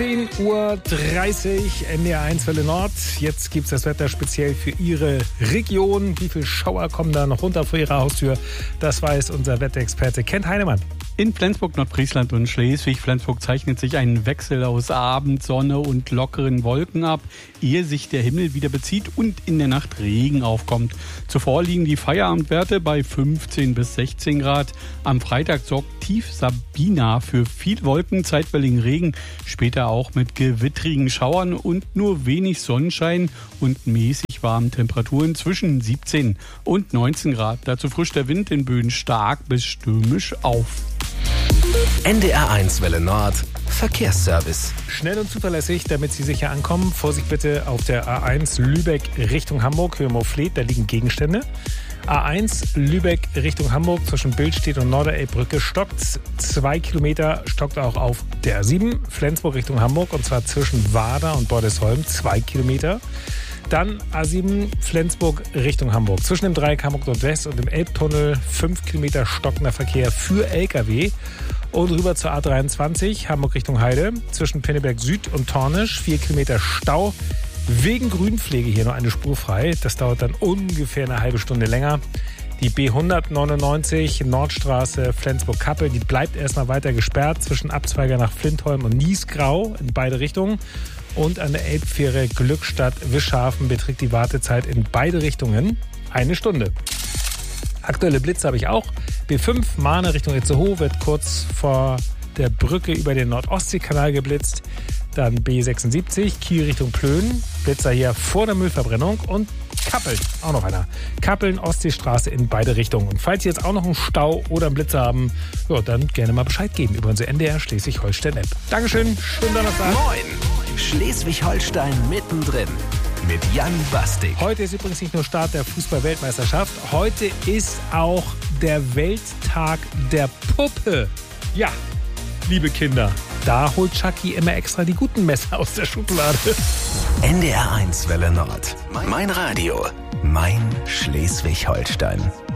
10:30 Uhr, NDR1 Welle Nord. Jetzt gibt es das Wetter speziell für Ihre Region. Wie viele Schauer kommen da noch runter vor Ihrer Haustür? Das weiß unser Wetterexperte Kent Heinemann. In Flensburg, Nordfriesland und Schleswig-Flensburg zeichnet sich ein Wechsel aus Abendsonne und lockeren Wolken ab, ehe sich der Himmel wieder bezieht und in der Nacht Regen aufkommt. Zuvor liegen die Feierabendwerte bei 15 bis 16 Grad. Am Freitag sorgt Tief Sabina für viel Wolken, zeitweiligen Regen, später auch mit gewittrigen Schauern und nur wenig Sonnenschein und mäßig warmen Temperaturen zwischen 17 und 19 Grad. Dazu frischt der Wind in Böen stark bis stürmisch auf. NDR1 Welle Nord Verkehrsservice. Schnell und zuverlässig, damit Sie sicher ankommen. Vorsicht bitte auf der A1 Lübeck Richtung Hamburg, Höhe Moorfleet, da liegen Gegenstände. A1 Lübeck Richtung Hamburg zwischen Billstedt und Norderelbbrücke stockt 2 Kilometer, stockt auch auf der A7 Flensburg Richtung Hamburg und zwar zwischen Wader und Bordesholm 2 Kilometer. Dann A7 Flensburg Richtung Hamburg. Zwischen dem Dreieck Hamburg Nordwest und dem Elbtunnel 5 Kilometer stockender Verkehr für LKW. Und rüber zur A23 Hamburg Richtung Heide. Zwischen Pinneberg Süd und Tornisch 4 Kilometer Stau. Wegen Grünpflege hier noch eine Spur frei. Das dauert dann ungefähr eine halbe Stunde länger. Die B199 Nordstraße Flensburg-Kappeln, die bleibt erstmal weiter gesperrt zwischen Abzweiger nach Flintholm und Niesgrau in beide Richtungen. Und an der Elbfähre Glückstadt-Wischhafen beträgt die Wartezeit in beide Richtungen 1 Stunde. Aktuelle Blitze habe ich auch. B5 Mahne Richtung Itzehoe wird kurz vor der Brücke über den Nord-Ostsee-Kanal geblitzt. Dann B76 Kiel Richtung Plön. Blitzer hier vor der Müllverbrennung. Und Kappeln, auch noch einer. Kappeln, Ostseestraße in beide Richtungen. Und falls Sie jetzt auch noch einen Stau oder einen Blitzer haben, ja, dann gerne mal Bescheid geben über unsere NDR Schleswig-Holstein-App. Dankeschön, schönen Donnerstag. Moin, Schleswig-Holstein mittendrin mit Jan Bastik. Heute ist übrigens nicht nur Start der Fußball-Weltmeisterschaft, heute ist auch der Welttag der Puppe. Ja, liebe Kinder, da holt Chucky immer extra die guten Messer aus der Schublade. NDR1 Welle Nord. Mein Radio. Mein Schleswig-Holstein.